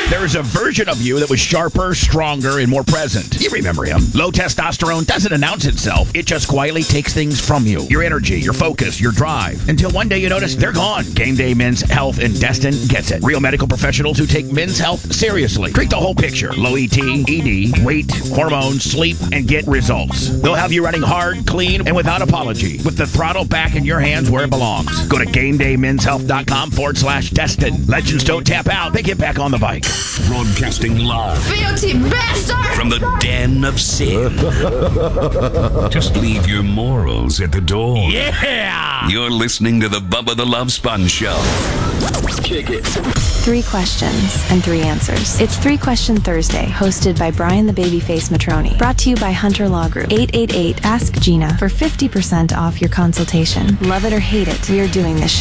There is a version of you that was sharper, stronger, and more present. You remember him. Low testosterone doesn't announce itself. It just quietly takes things from you. Your energy, your focus, your drive. Until one day you notice they're gone. Game Day Men's Health and Destin gets it. Real medical professionals who take men's health seriously. Treat the whole picture. Low ET, ED, weight, hormones, sleep, and get results. They'll have you running hard, clean, and without apology. With the throttle back in your hands where it belongs. Go to GameDayMen'sHealth.com/Destin. Legends don't tap out. They get back on the bike. Broadcasting live Filthy bastard! from the den of sin. Just leave your morals at the door. Yeah! You're listening to the Bubba the Love Sponge Show. Kick it. 3 questions and 3 answers. It's 3 Question Thursday, hosted by Brian the Babyface Matroni. Brought to you by Hunter Law Group. 888 Ask Gina for 50% off your consultation. Love it or hate it, we are doing this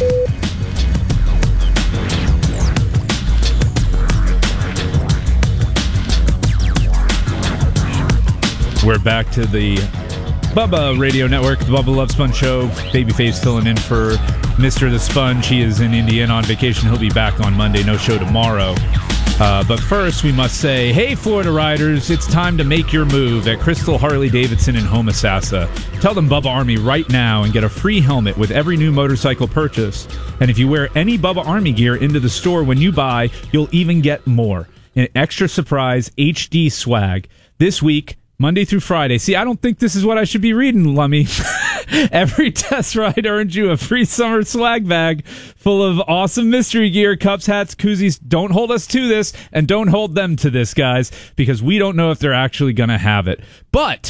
We're back to the Bubba Radio Network, the Bubba Love Sponge Show. Babyface filling in for Mr. the Sponge. He is in Indiana on vacation. He'll be back on Monday. No show tomorrow. But first, we must say, hey, Florida riders, it's time to make your move at Crystal Harley-Davidson in Homosassa. Tell them Bubba Army right now and get a free helmet with every new motorcycle purchase. And if you wear any Bubba Army gear into the store when you buy, you'll even get more. An extra surprise HD swag. This week, Monday through Friday. See, I don't think this is what I should be reading, Lummy. Every test ride earns you a free summer swag bag full of awesome mystery gear, cups, hats, koozies. Don't hold us to this, and don't hold them to this, guys, because we don't know if they're actually going to have it. But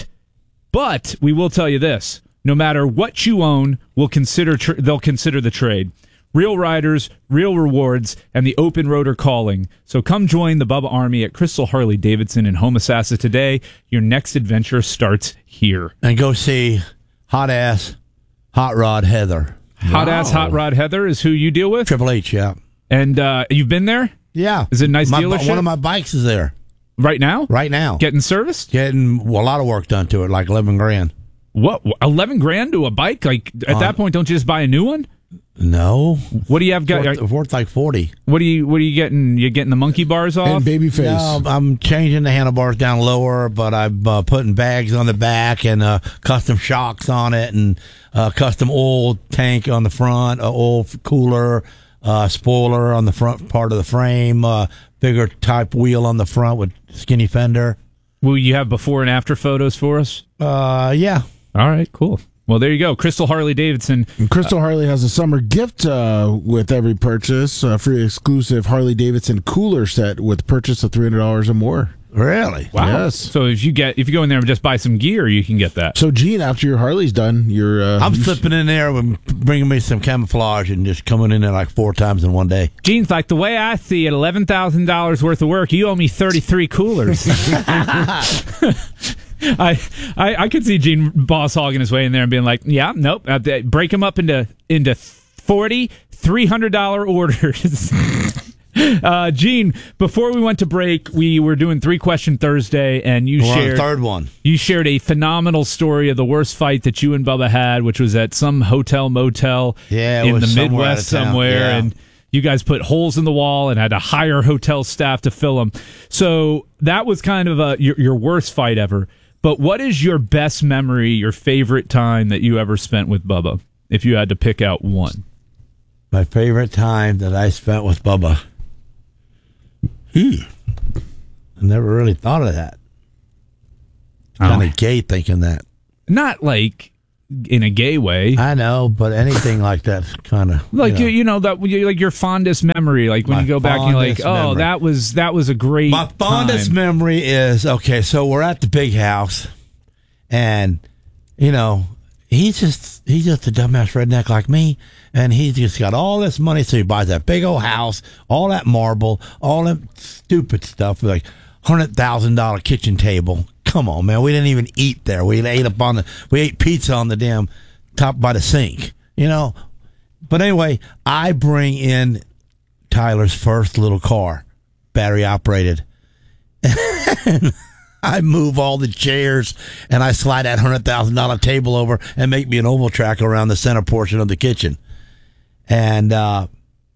we will tell you this. No matter what you own, they'll consider the trade. Real riders, real rewards, and the open road are calling. So come join the Bubba Army at Crystal Harley-Davidson in Homosassa today. Your next adventure starts here. And go see Hot Rod Heather. Hot Rod Heather is who you deal with? Triple H, yeah. And you've been there? Yeah. Is it a nice dealership? One of my bikes is there. Right now? Right now. Getting serviced? Getting a lot of work done to it, like $11,000. What? $11,000 to a bike? Like at that point, don't you just buy a new one? No. What do you have? Worth like 40. What are you getting? You getting the monkey bars off? And Babyface. No, I'm changing the handlebars down lower, but I'm putting bags on the back and custom shocks on it, and custom oil tank on the front, oil cooler, spoiler on the front part of the frame, bigger type wheel on the front with skinny fender. Will you have before and after photos for us? Yeah. All right, cool. Well, there you go. Crystal Harley-Davidson. And Crystal Harley has a summer gift with every purchase, free exclusive Harley-Davidson cooler set with purchase of $300 or more. Really? Wow. Yes. So if you go in there and just buy some gear, you can get that. So, Gene, after your Harley's done, I'm slipping in there and bringing me some camouflage and just coming in there like 4 times in one day. Gene's like, the way I see it, $11,000 worth of work, you owe me 33 coolers. I could see Gene boss hogging his way in there and being like, yeah, nope, break them up into 40 $300 orders. Gene, before we went to break, we were doing 3 Question Thursday, and We're on the third one. You shared a phenomenal story of the worst fight that you and Bubba had, which was at some hotel motel in the Midwest somewhere, and you guys put holes in the wall and had to hire hotel staff to fill them. So that was kind of your worst fight ever. But what is your best memory, your favorite time that you ever spent with Bubba, if you had to pick out one? My favorite time that I spent with Bubba. I never really thought of that. Kind of gay thinking that. Not like in a gay way. I know, but anything like that's kind of like like your fondest memory, like when you go back and you're like, oh, memory. that was a great. My fondest memory is so we're at the big house, and he's just a dumbass redneck like me, and he's just got all this money, so he buys that big old house, all that marble, all that stupid stuff, like $100,000 kitchen table. Come on, man. We didn't even eat there. We ate pizza on the damn top by the sink, But anyway, I bring in Tyler's first little car, battery operated. And I move all the chairs and I slide that $100,000 table over and make me an oval track around the center portion of the kitchen. And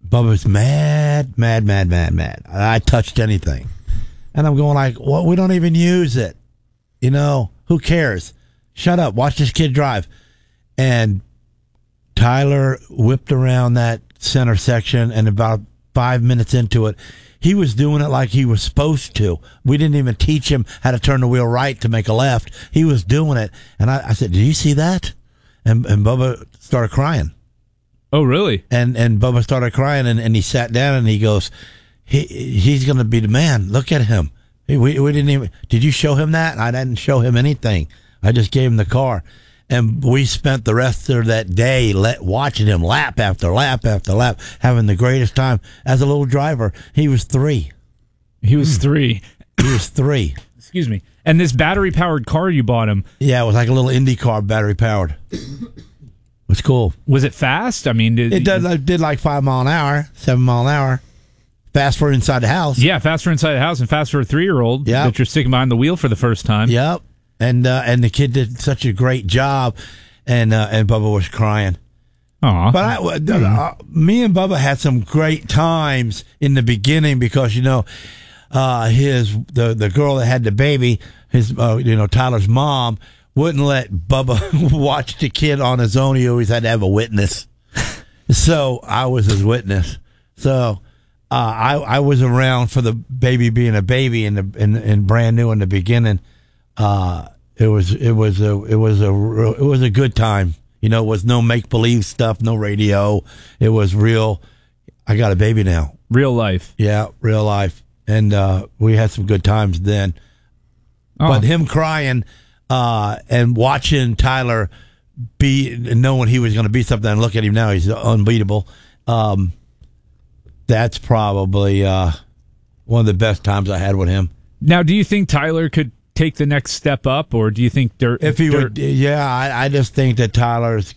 Bubba's mad. I touched anything. And I'm going like, well, we don't even use it. You know, who cares? Shut up. Watch this kid drive. And Tyler whipped around that center section, and about 5 minutes into it, he was doing it like he was supposed to. We didn't even teach him how to turn the wheel right to make a left. He was doing it. And I said, did you see that? And Bubba started crying. Oh, really? And Bubba started crying, and he sat down, and he goes, he's going to be the man. Look at him. We didn't even, did you show him that? I didn't show him anything. I just gave him the car. And we spent the rest of that day watching him lap after lap after lap, having the greatest time. As a little driver, he was 3. He was 3. He was 3. Excuse me. And this battery-powered car you bought him. Yeah, it was like a little Indy car, battery-powered. It was cool. Was it fast? I mean, it did like 5 mile an hour, 7 mile an hour. Fast for inside the house. Yeah, fast for inside the house and fast for a 3-year-old that you're sticking behind the wheel for the first time. Yep. And the kid did such a great job, and Bubba was crying. Aw. But me and Bubba had some great times in the beginning because the girl that had the baby, Tyler's mom wouldn't let Bubba watch the kid on his own. He always had to have a witness. So I was his witness. So I was around for the baby being a baby and brand new in the beginning. It was a good time. It was no make believe stuff, no radio. It was real. I got a baby now. Real life. Yeah, real life. And we had some good times then. Oh. But him crying and watching Tyler knowing he was going to be something, and look at him now, he's unbeatable. That's probably one of the best times I had with him. Now, do you think Tyler could take the next step up, or do you think I just think that Tyler's.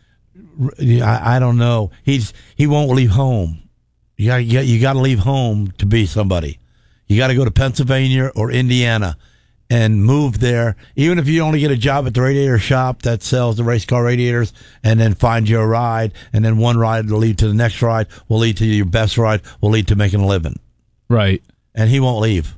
I don't know. He won't leave home. You got to leave home to be somebody. You got to go to Pennsylvania or Indiana and move there. Even if you only get a job at the radiator shop that sells the race car radiators, and then find you a ride, and then one ride will lead to the next ride, will lead to your best ride, will lead to making a living. Right. And he won't leave.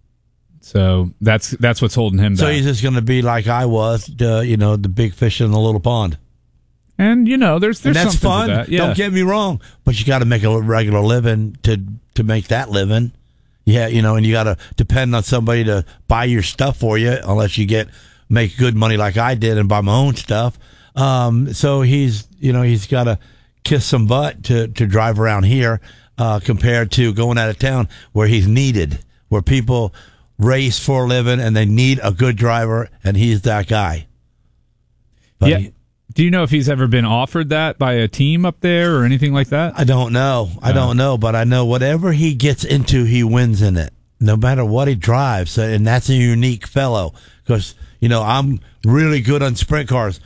So that's what's holding him back. So he's just going to be like I was, the big fish in the little pond. And there's and that's something fun. To that. Yeah. Don't get me wrong, but you got to make a regular living to make that living. Yeah, and you got to depend on somebody to buy your stuff for you, unless you make good money like I did and buy my own stuff. So he's got to kiss some butt to drive around here, compared to going out of town where he's needed, where people race for a living and they need a good driver, and he's that guy. But yeah. Do you know if he's ever been offered that by a team up there or anything like that? I don't know. I don't know, but I know whatever he gets into, he wins in it, no matter what he drives. And that's a unique fellow, because, I'm really good on sprint cars,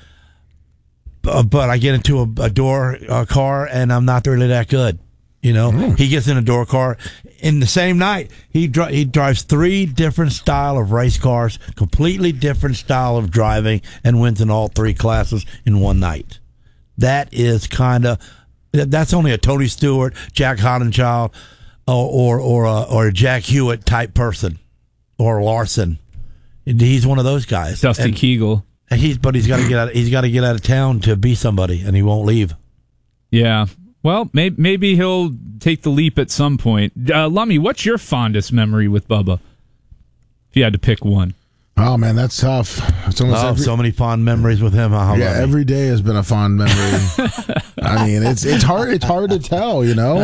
but I get into a door car and I'm not really that good. He gets in a door car. In the same night, he drives 3 different style of race cars, completely different style of driving, and wins in all 3 classes in one night. That is that's only a Tony Stewart, Jack Hoddenchild, or a Jack Hewitt type person, or Larson. He's one of those guys. Dusty Kegel. He's got to get out of town to be somebody, and he won't leave. Yeah. Well, maybe he'll take the leap at some point. Lummy, what's your fondest memory with Bubba? If you had to pick one. Oh, man, that's tough. It's so many fond memories with him. Every day has been a fond memory. I mean, it's hard to tell,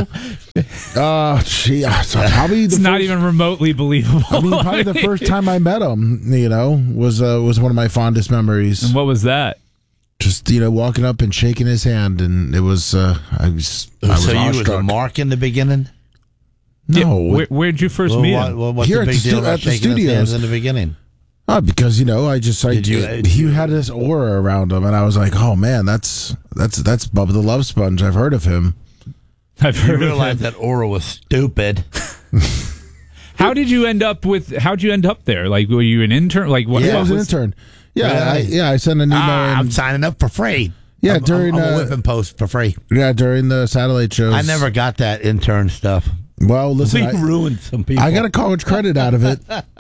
It's not even remotely believable. I mean, probably the first time I met him, was one of my fondest memories. And what was that? Just walking up and shaking his hand, and it was I was So you was a mark in the beginning? No. Where'd you first meet him? What's Here the big deal about shaking his hands in the beginning? Because he had this aura around him, and I was like, oh man, that's Bubba the Love Sponge. I've heard of him. You realize that aura was stupid. How'd you end up there? Like, were you an intern? Like, what? Yeah, I was an intern. Yeah, I sent an email. I'm signing up for free. Yeah, I'm a whipping post for free. Yeah, during the satellite shows. I never got that intern stuff. Well, listen, We ruined some people. I got a college credit out of it.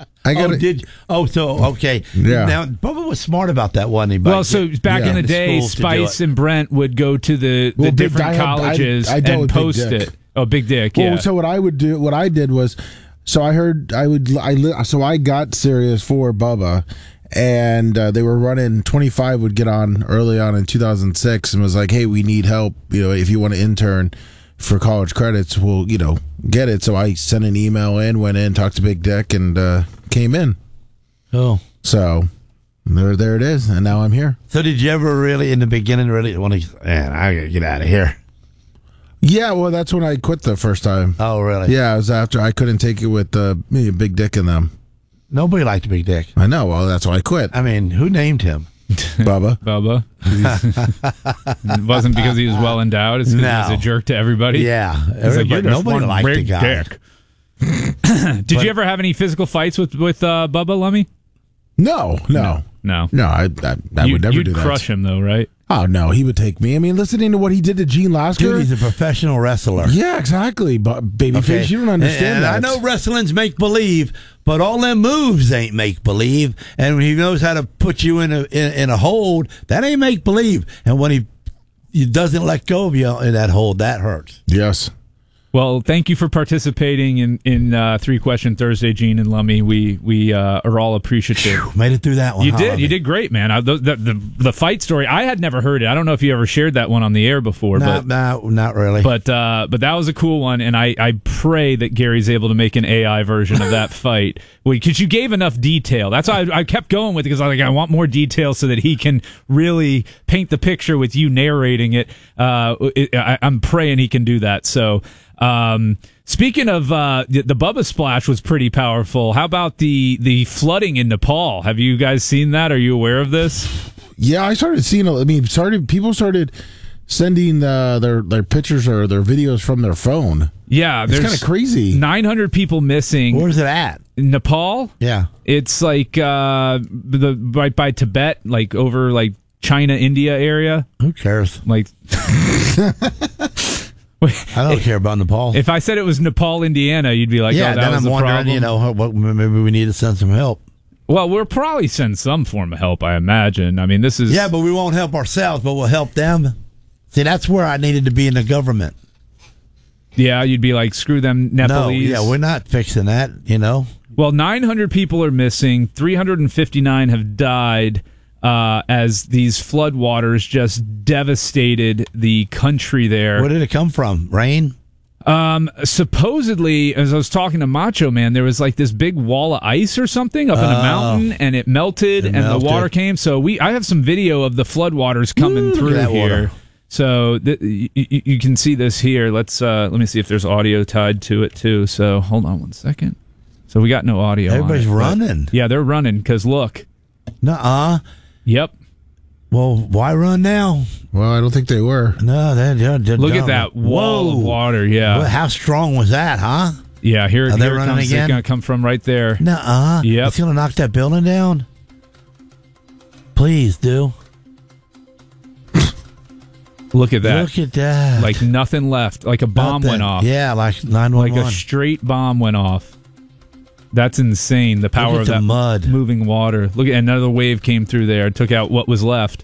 Okay. Yeah. Now, Bubba was smart about that, wasn't he? Well, so back in the the day, schools to do Spice it. and Brent would go to the Big different Dick, colleges I dealt and with Big post Dick. it. Oh, Big Dick, Well, yeah. so what I did was, so I got Sirius for Bubba, and they were running 25 would get on early on in 2006 and was like, hey, we need help. If you want to intern for college credits, we'll get it. So I sent an email in, went in, talked to Big Dick, and came in. Oh. So there it is, and now I'm here. So did you ever really, in the beginning, want to, man, I got to get out of here? Yeah, well, that's when I quit the first time. Oh, really? Yeah, it was after I couldn't take it with Big Dick and them. Nobody liked Big Dick. I know. Well, that's why I quit. I mean, who named him? Bubba. It wasn't because he was well endowed. It's because he was a jerk to everybody. Yeah. He's like, you're just Nobody one liked the big guy. dick. Did you ever have any physical fights with Bubba Lummy? No. No. I would never You'd do that. crush him, though, right? Oh, no, he would take me. I mean, listening to what he did to Gene Lasker. Dude, he's a professional wrestler. Yeah, exactly. But Babyface, you don't understand and that. I know wrestling's make believe, but all them moves ain't make believe. And when he knows how to put you in a hold, that ain't make believe. And when he doesn't let go of you in that hold, that hurts. Yes. Well, thank you for participating in 3 Question Thursday, Gene and Lummy. We are all appreciative. Made it through that one. You huh, did. Lummy? You did great, man. The fight story, I had never heard it. I don't know if you ever shared that one on the air before. Not really. But that was a cool one, and I pray that Gary's able to make an AI version of that fight. Because you gave enough detail. That's why I kept going with it, because I want more detail so that he can really paint the picture with you narrating it. I'm praying he can do that. So... speaking of the Bubba Splash was pretty powerful. How about the flooding in Nepal? Have you guys seen that? Are you aware of this? Yeah, I started seeing. People started sending their pictures or their videos from their phone. Yeah, it's kind of crazy. 900 people missing. Where's it at? Nepal? Yeah, it's like right by Tibet, like over like China, India area. Who cares? Like. I don't care about Nepal. If I said it was Nepal, Indiana, you'd be like, yeah, oh, that then was I'm the wondering, problem. maybe we need to send some help. Well, we'll probably send some form of help, I imagine. I mean, this is... Yeah, but we won't help ourselves, but we'll help them. See, that's where I needed to be in the government. Yeah, you'd be like, screw them Nepalese. No, yeah, we're not fixing that, Well, 900 people are missing. 359 have died as these floodwaters just devastated the country there. Where did it come from? Rain? Supposedly, as I was talking to Macho Man, there was like this big wall of ice or something up in a mountain, and it melted, the water came. So I have some video of the floodwaters coming through here. Water. So you can see this here. Let me see if there's audio tied to it too. So hold on one second. So we got no audio. Everybody's running. Yeah, they're running because look. Nuh-uh. Yep. Well, why run now? Well, I don't think they were. No, they're look dumb. at that wall of water. Yeah. Well, how strong was that, huh? Yeah, here it running comes. again? It's going to come from right there. Nuh-uh. Yep. It's going to knock that building down? Please do. Look at that. Look at that. Like nothing left. Like a bomb went off. Yeah, like 911. Like a straight bomb went off. That's insane. The power of that mud. Moving water. Look at another wave came through there. Took out what was left.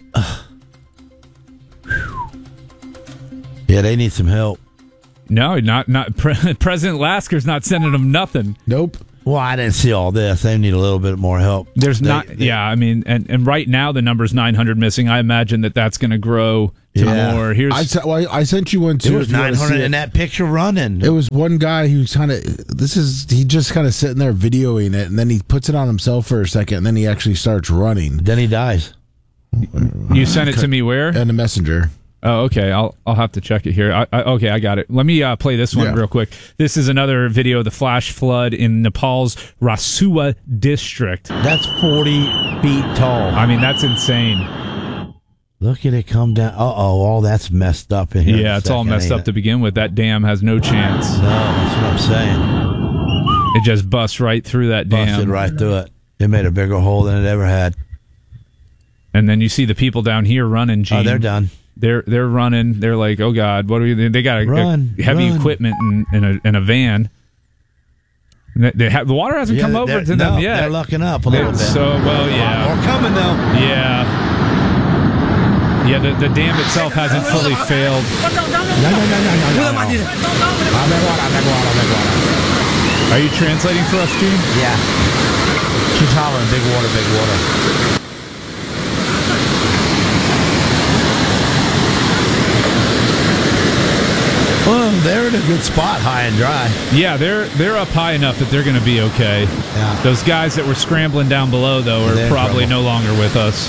Yeah, they need some help. No, not President Lasker's not sending them nothing. Nope. Well, I didn't see all this. They need a little bit more help. I mean, and right now the number's 900 missing. I imagine that's going to grow to more. I sent you one too. There was 900 in that picture running. It was one guy who's he just kind of sitting there videoing it, and then he puts it on himself for a second, and then he actually starts running. Then he dies. You sent it to me where? And a messenger. Oh, okay. I'll have to check it here. Okay, I got it. Let me play this one real quick. This is another video of the flash flood in Nepal's Rasuwa district. That's 40 feet tall. I mean, that's insane. Look at it come down. All that's messed up in here. Yeah, it's all messed up to begin with. That dam has no chance. No, that's what I'm saying. It just busts right through that dam. Busted right through it. It made a bigger hole than it ever had. And then you see the people down here running, Gene. Oh, they're done. They're running. They're like, oh God, what are we? They got heavy equipment in a van. The water hasn't come over to them yet. They're lucking up a little bit. So yeah, more coming though. Yeah. Yeah, the dam itself hasn't fully failed. No. Are you translating for us, Gene? Yeah. She's hollering, big water, big water. Well, they're in a good spot, high and dry. Yeah, they're up high enough that they're going to be okay. Yeah. Those guys that were scrambling down below, though, are probably no longer with us.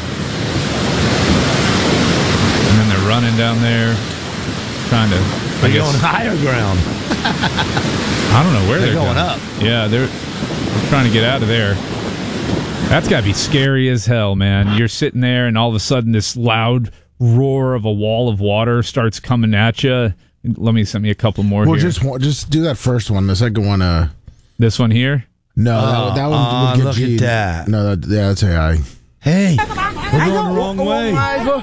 And then they're running down there, trying to... They're going higher ground. I don't know where they're going up. Yeah, they're trying to get out of there. That's got to be scary as hell, man. You're sitting there, and all of a sudden, this loud roar of a wall of water starts coming at you. Let me send me a couple more here. Just do that first one. The second one, this one here? No, that one would get look Gene. at that. No, that's AI. Hey, we're going the wrong way.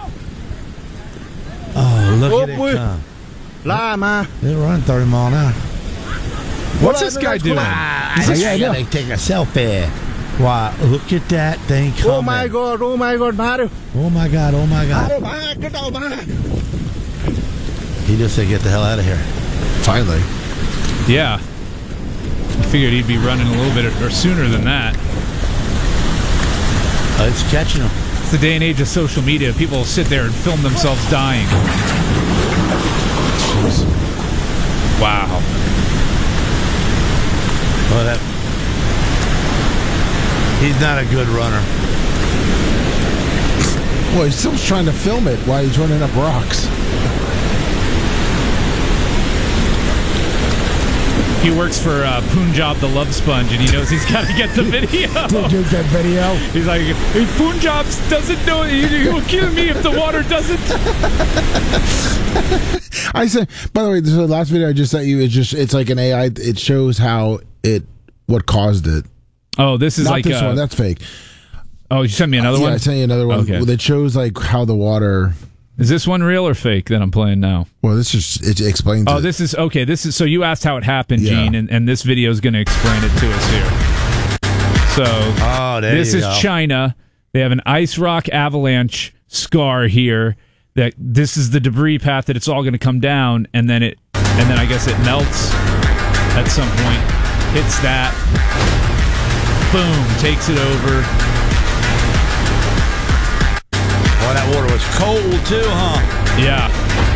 Oh, look at it come. They run 30 mile an hour. What's this guy doing? Yeah, they take a selfie. Wow, look at that thing coming. Oh my God, Mario. Oh my God. He just said, get the hell out of here. Finally. Yeah. I figured he'd be running a little bit or sooner than that. It's catching him. It's the day and age of social media. People will sit there and film themselves dying. Wow. Well, he's not a good runner. Well, he's still trying to film it while he's running up rocks. He works for Punjab the Love Sponge, and he knows he's got to get the video. Get that video. He's like, if Punjab doesn't know it, he will kill me if the water doesn't. I said, by the way, this is the last video I just sent you. It's like an AI. It shows what caused it. Oh, this is Not like this one. That's fake. Oh, you sent me another one? Yeah, I sent you another one that shows like how the water. Is this one real or fake that I'm playing now? Well, it explains. Oh, it. This is okay. This is so you asked how it happened, Gene, and this video is going to explain it to us here. So, this is China. They have an ice rock avalanche scar here. That this is the debris path that it's all going to come down, and then I guess it melts at some point, hits that, boom, takes it over. Boy, that water was cold too, huh? Yeah.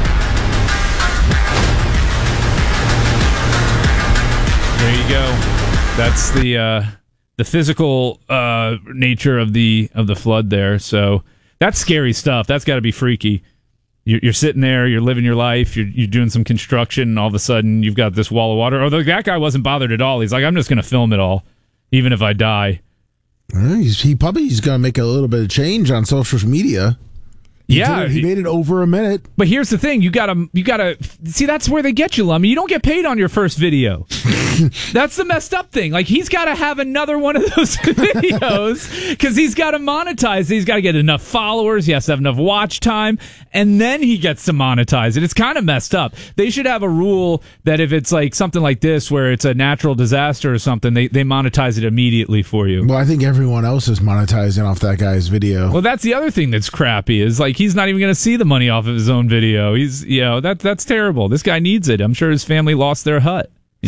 There you go. That's the physical nature of the flood there. So that's scary stuff. That's got to be freaky. You're sitting there, you're living your life, you're doing some construction, and all of a sudden you've got this wall of water. Although that guy wasn't bothered at all. He's like, I'm just going to film it all, even if I die. He's going to make a little bit of change on social media. He made it over a minute. But here's the thing: you gotta see. That's where they get you, Lummy. You don't get paid on your first video. That's the messed up thing. Like, he's got to have another one of those videos because he's got to monetize. He's got to get enough followers. He has to have enough watch time, and then he gets to monetize it. It's kind of messed up. They should have a rule that if it's like something like this, where it's a natural disaster or something, they monetize it immediately for you. Well, I think everyone else is monetizing off that guy's video. Well, that's the other thing that's crappy is like he's not even going to see the money off of his own video. He's that's terrible. This guy needs it. I'm sure his family lost their hut.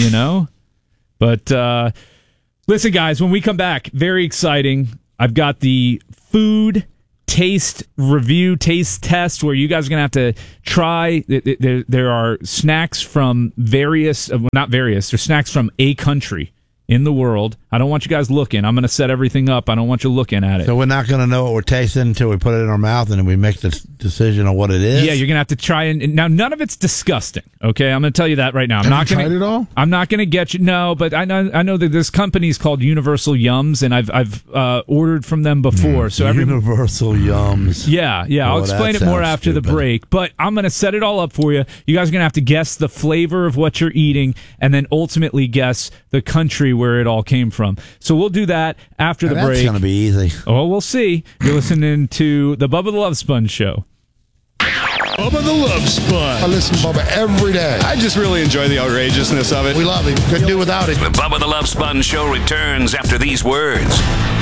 But listen, guys, when we come back, very exciting. I've got the food taste review, taste test, where you guys are going to have to try. There are snacks from there's snacks from a country in the world. I don't want you guys looking. I'm going to set everything up. I don't want you looking at it. So we're not going to know what we're tasting until we put it in our mouth and then we make the decision on what it is? Yeah, you're going to have to try and now none of it's disgusting, okay? I'm going to tell you that right now. Have you tried it all? I'm not going to get you. No, but I know that this company's called Universal Yums, and I've ordered from them before. So Universal Yums. Yeah. I'll explain it more after the break. But I'm going to set it all up for you. You guys are going to have to guess the flavor of what you're eating, and then ultimately guess the country where it all came from. So we'll do that after the break. That's going to be easy. Oh, we'll see. You're listening to the Bubba the Love Sponge Show. Bubba the Love Sponge. I listen to Bubba every day. I just really enjoy the outrageousness of it. We love him. Couldn't do without him. The Bubba the Love Sponge Show returns after these words.